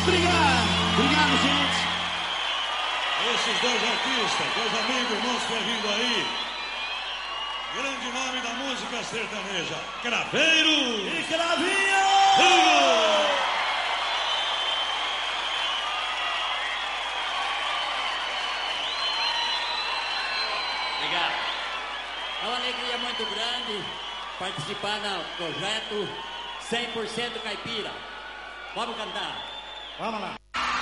Obrigado, gente. Esses dois artistas, dois amigos, irmãos que vem vindo aí. Grande nome da música sertaneja, Craveiro E Cravinho! Obrigado. É uma alegria muito grande participar do projeto 100% Caipira. Vamos cantar. Vamos lá.